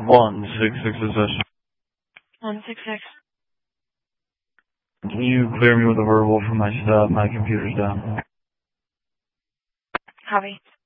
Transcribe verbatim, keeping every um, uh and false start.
One six six is this. One six six. Can you clear me with a verbal from my stuff? My computer's down. Copy.